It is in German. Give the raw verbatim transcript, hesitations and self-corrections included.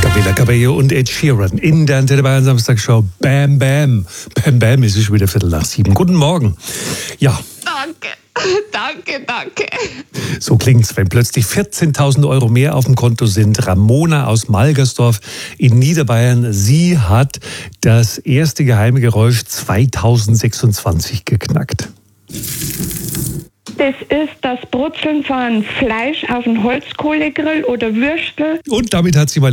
Camila Cabello und Ed Sheeran in der Antenne Bayern Samstagshow. Bam, bam. Bam, bam, es ist schon wieder Viertel nach sieben. Guten Morgen. Ja. Danke, danke, danke. So klingt's, wenn plötzlich vierzehntausend Euro mehr auf dem Konto sind. Ramona aus Malgersdorf in Niederbayern. Sie hat das erste geheime Geräusch zweitausendsechsundzwanzig geknackt. Das ist das Brutzeln von Fleisch auf einen Holzkohlegrill oder Würstel. Und damit hat sie mal